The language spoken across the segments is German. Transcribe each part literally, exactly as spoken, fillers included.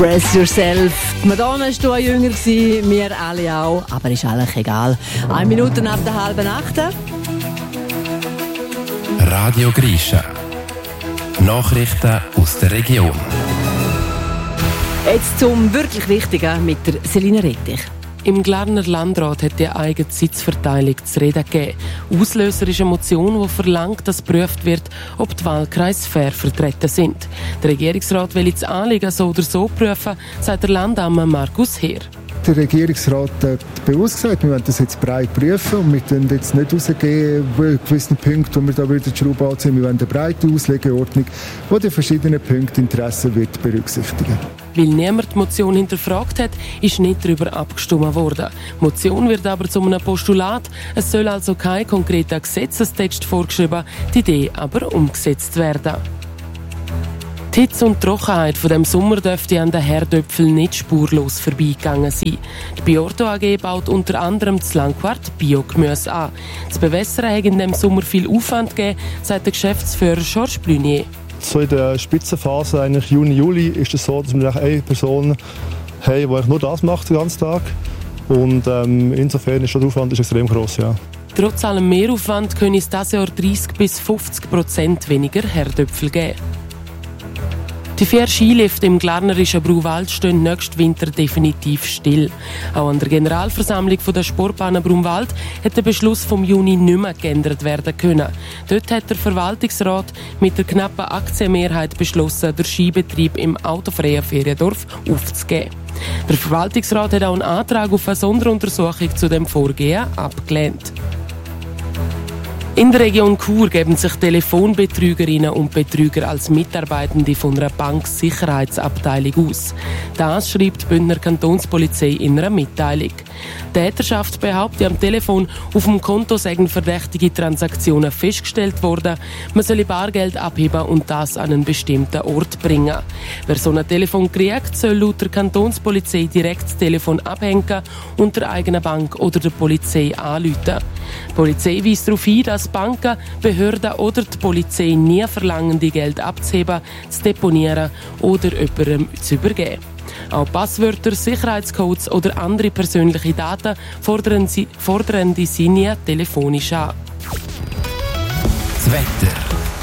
Dress Yourself. Die Madonna war jünger, wir alle auch, aber ist eigentlich egal. Eine Minute nach der halben acht. Radio Grisha. Nachrichten aus der Region. Jetzt zum wirklich Wichtigen mit der Selina Rettich. Im Glarner Landrat hat die eigene Sitzverteilung zu reden gegeben. Auslöser ist eine Motion, die verlangt, dass geprüft wird, ob die Wahlkreise fair vertreten sind. Der Regierungsrat will das Anliegen so oder so prüfen, sagt der Landamme Markus Heer. Der Regierungsrat hat bewusst gesagt, wir wollen das jetzt breit prüfen und wir wollen jetzt nicht rausgehen bei gewissen Punkten, wo wir da wieder die Schraube anziehen. Wir wollen eine breite Auslegeordnung, die die verschiedenen Punkte Interessen wird berücksichtigen. Weil niemand die Motion hinterfragt hat, ist nicht darüber abgestimmt worden. Die Motion wird aber zu einem Postulat. Es soll also kein konkreter Gesetzestext vorgeschrieben, die Idee aber umgesetzt werden. Die Hitze und die Trockenheit von dem Sommer dürfte an den Herdöpfeln nicht spurlos vorbeigegangen sein. Die Biorto A G baut unter anderem das Langquart Biogemüse an. Das Bewässern hat in dem Sommer viel Aufwand gegeben, sagt der Geschäftsführer Georges Blunier. So in der Spitzenphase, eigentlich Juni, Juli, ist es so, dass wir eine Person haben, die nur das macht den ganzen Tag. Und ähm, insofern ist der Aufwand ist extrem gross, ja. Trotz allem Mehraufwand können es dieses Jahr dreißig bis fünfzig Prozent weniger Herdöpfel geben. Die vier Skilifte im Glarnerischen Bruwald stehen nächsten Winter definitiv still. Auch an der Generalversammlung der Sportbahn Bruwald hat der Beschluss vom Juni nicht mehr geändert werden können. Dort hat der Verwaltungsrat mit der knappen Aktienmehrheit beschlossen, den Skibetrieb im autofreien Feriendorf aufzugeben. Der Verwaltungsrat hat auch einen Antrag auf eine Sonderuntersuchung zu dem Vorgehen abgelehnt. In der Region Chur geben sich Telefonbetrügerinnen und Betrüger als Mitarbeitende von einer Banksicherheitsabteilung aus. Das schreibt die Bündner Kantonspolizei in einer Mitteilung. Die Täterschaft behauptet am Telefon, auf dem Konto seien verdächtige Transaktionen festgestellt worden. Man solle Bargeld abheben und das an einen bestimmten Ort bringen. Wer so ein Telefon kriegt, soll laut der Kantonspolizei direkt das Telefon abhängen und der eigenen Bank oder der Polizei anrufen. Die Polizei weist darauf hin, dass Banken, Behörden oder die Polizei nie verlangen, die Geld abzuheben, zu deponieren oder jemandem zu übergeben. Auch Passwörter, Sicherheitscodes oder andere persönliche Daten fordern, sie, fordern die sie nie telefonisch an. Das Wetter.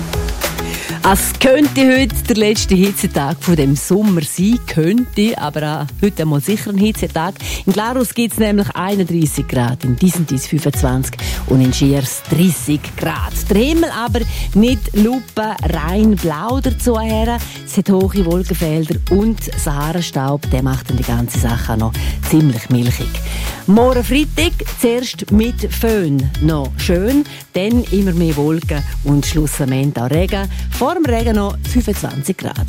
Es könnte heute der letzte Hitzetag von dem Sommer sein, könnte, aber auch heute einmal sicher ein Hitzetag. In Glarus gibt es nämlich einunddreissig Grad, in Disentis fünfundzwanzig und in Schiers dreißig Grad. Der Himmel aber nicht lupen, rein blau dazu her. Es hat hohe Wolkenfelder und Sahara-Staub, der macht dann die ganze Sache auch noch ziemlich milchig. Morgen Freitag zuerst mit Föhn noch schön, dann immer mehr Wolken und schlussendlich auch Regen. Vor dem Regen noch fünfundzwanzig Grad.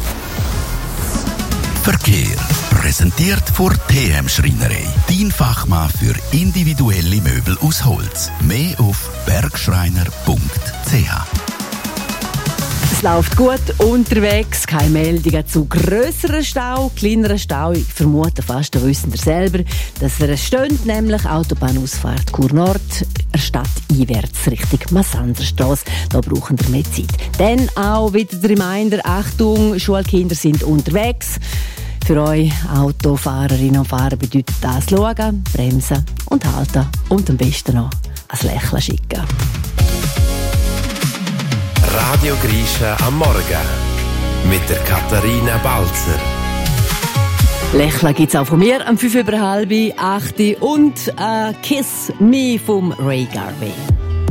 Verkehr. Präsentiert von T M Schreinerei. Dein Fachmann für individuelle Möbel aus Holz. Mehr auf bergschreiner punkt c h. Es läuft gut unterwegs, keine Meldungen zu grösseren Stau, kleineren Stau. Ich vermute fast, da wissen ihr selber, dass er steht, nämlich Autobahnausfahrt Chur Nord, Stadt einwärts Richtung Massanderstrasse. Da brauchen wir mehr Zeit. Dann auch wieder der Reminder, Achtung, Schulkinder sind unterwegs. Für euch Autofahrerinnen und Fahrer bedeutet das schauen, bremsen und halten und am besten noch ein Lächeln schicken. Radio Grisha am Morgen mit der Katharina Balzer. Lächeln gibt's auch von mir am fünf über halb acht und äh, Kiss Me vom Ray Garvey.